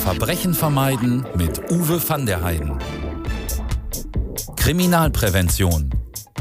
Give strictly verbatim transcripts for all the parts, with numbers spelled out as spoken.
Verbrechen vermeiden mit Uwe van der Heijden. Kriminalprävention.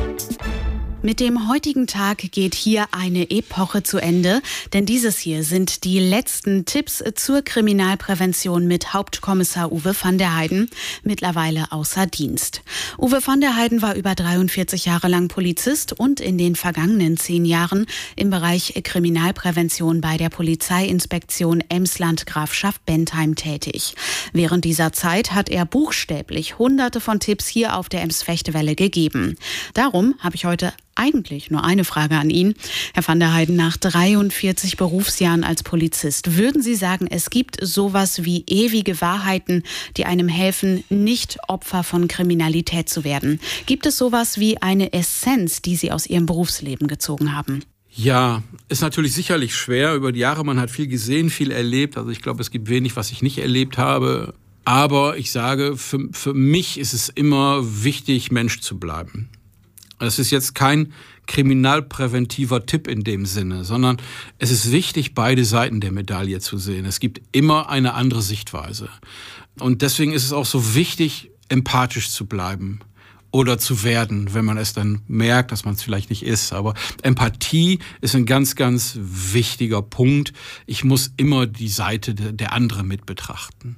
Mit dem heutigen Tag geht hier eine Epoche zu Ende, denn dieses hier sind die letzten Tipps zur Kriminalprävention mit Hauptkommissar Uwe van der Heijden, mittlerweile außer Dienst. Uwe van der Heijden war über dreiundvierzig Jahre lang Polizist und in den vergangenen zehn Jahren im Bereich Kriminalprävention bei der Polizeiinspektion Emsland-Grafschaft Bentheim tätig. Während dieser Zeit hat er buchstäblich hunderte von Tipps hier auf der Ems-Fechtewelle gegeben. Darum habe ich heute eigentlich nur eine Frage an ihn. Herr van der Heijden, nach dreiundvierzig Berufsjahren als Polizist, würden Sie sagen, es gibt sowas wie ewige Wahrheiten, die einem helfen, nicht Opfer von Kriminalität zu werden? Gibt es sowas wie eine Essenz, die Sie aus Ihrem Berufsleben gezogen haben? Ja, ist natürlich sicherlich schwer. Über die Jahre, man hat viel gesehen, viel erlebt. Also ich glaube, es gibt wenig, was ich nicht erlebt habe. Aber ich sage, für, für mich ist es immer wichtig, Mensch zu bleiben. Es ist jetzt kein kriminalpräventiver Tipp in dem Sinne, sondern es ist wichtig, beide Seiten der Medaille zu sehen. Es gibt immer eine andere Sichtweise. Und deswegen ist es auch so wichtig, empathisch zu bleiben oder zu werden, wenn man es dann merkt, dass man es vielleicht nicht ist. Aber Empathie ist ein ganz, ganz wichtiger Punkt. Ich muss immer die Seite der anderen mit betrachten.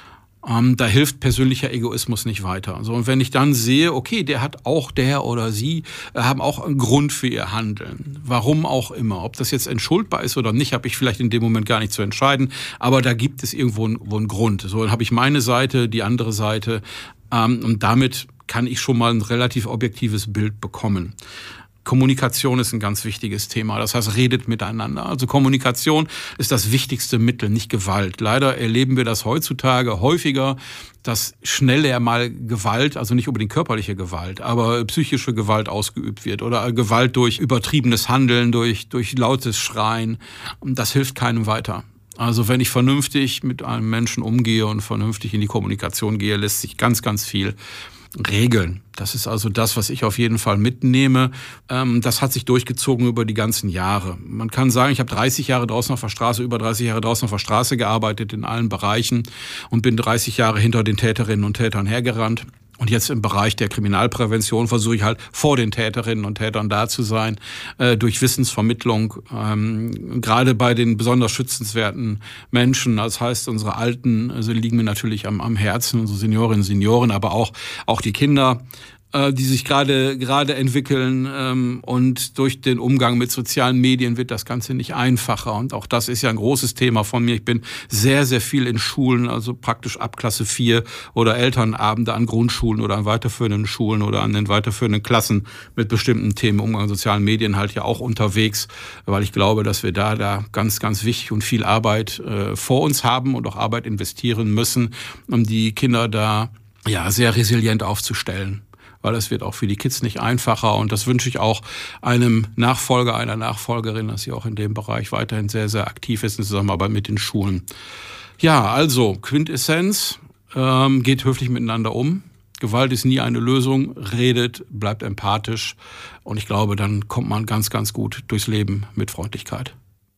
Ähm, da hilft persönlicher Egoismus nicht weiter. So, und wenn ich dann sehe, okay, der hat auch, der oder sie, äh, haben auch einen Grund für ihr Handeln. Warum auch immer. Ob das jetzt entschuldbar ist oder nicht, habe ich vielleicht in dem Moment gar nicht zu entscheiden. Aber da gibt es irgendwo einen, wo einen Grund. So, dann habe ich meine Seite, die andere Seite. Ähm, und damit kann ich schon mal ein relativ objektives Bild bekommen. Kommunikation ist ein ganz wichtiges Thema. Das heißt, redet miteinander. Also Kommunikation ist das wichtigste Mittel, nicht Gewalt. Leider erleben wir das heutzutage häufiger, dass schneller mal Gewalt, also nicht unbedingt körperliche Gewalt, aber psychische Gewalt ausgeübt wird oder Gewalt durch übertriebenes Handeln, durch, durch lautes Schreien. Das hilft keinem weiter. Also wenn ich vernünftig mit einem Menschen umgehe und vernünftig in die Kommunikation gehe, lässt sich ganz, ganz viel regeln. Das ist also das, was ich auf jeden Fall mitnehme. Das hat sich durchgezogen über die ganzen Jahre. Man kann sagen, ich habe dreißig Jahre draußen auf der Straße, über dreißig Jahre draußen auf der Straße gearbeitet in allen Bereichen und bin dreißig Jahre hinter den Täterinnen und Tätern hergerannt. Und jetzt im Bereich der Kriminalprävention versuche ich halt vor den Täterinnen und Tätern da zu sein, äh, durch Wissensvermittlung, ähm, gerade bei den besonders schützenswerten Menschen. Das heißt, unsere Alten also liegen mir natürlich am, am Herzen, unsere Seniorinnen und Senioren, aber auch, auch die Kinder, äh, die sich gerade gerade entwickeln. Ähm, und durch den Umgang mit sozialen Medien wird das Ganze nicht einfacher. Und auch das ist ja ein großes Thema von mir. Ich bin sehr, sehr viel in Schulen, also praktisch ab Klasse vier oder Elternabende an Grundschulen oder an weiterführenden Schulen oder an den weiterführenden Klassen mit bestimmten Themen Umgang mit sozialen Medien halt ja auch unterwegs, weil ich glaube, dass wir da da ganz, ganz wichtig und viel Arbeit äh, vor uns haben und auch Arbeit investieren müssen, um die Kinder da ja sehr resilient aufzustellen. Weil es wird auch für die Kids nicht einfacher. Und das wünsche ich auch einem Nachfolger, einer Nachfolgerin, dass sie auch in dem Bereich weiterhin sehr, sehr aktiv ist in Zusammenarbeit mit den Schulen. Ja, also Quintessenz, ähm, geht höflich miteinander um. Gewalt ist nie eine Lösung. Redet, bleibt empathisch. Und ich glaube, dann kommt man ganz, ganz gut durchs Leben mit Freundlichkeit.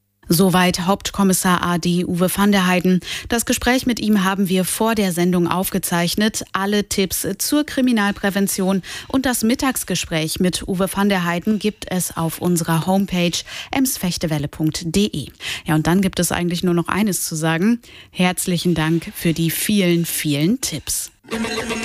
Soweit Hauptkommissar A D Uwe van der Heijden. Das Gespräch mit ihm haben wir vor der Sendung aufgezeichnet. Alle Tipps zur Kriminalprävention und das Mittagsgespräch mit Uwe van der Heijden gibt es auf unserer Homepage emsfechtewelle punkt de. Ja, und dann gibt es eigentlich nur noch eines zu sagen. Herzlichen Dank für die vielen, vielen Tipps.